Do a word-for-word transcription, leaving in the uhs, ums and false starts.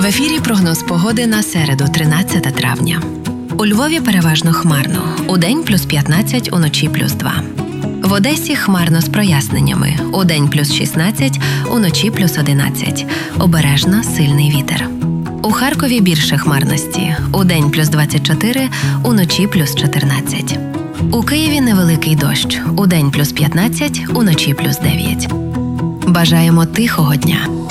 В ефірі прогноз погоди на середу, тринадцяте травня. У Львові переважно хмарно. Удень плюс п'ятнадцять, уночі плюс два. В Одесі хмарно з проясненнями. Удень плюс шістнадцять, уночі плюс одинадцять. Обережно сильний вітер. У Харкові більше хмарності. Удень плюс двадцять чотири, уночі плюс чотирнадцять. У Києві невеликий дощ. Удень плюс п'ятнадцять, уночі плюс дев'ять. Бажаємо тихого дня.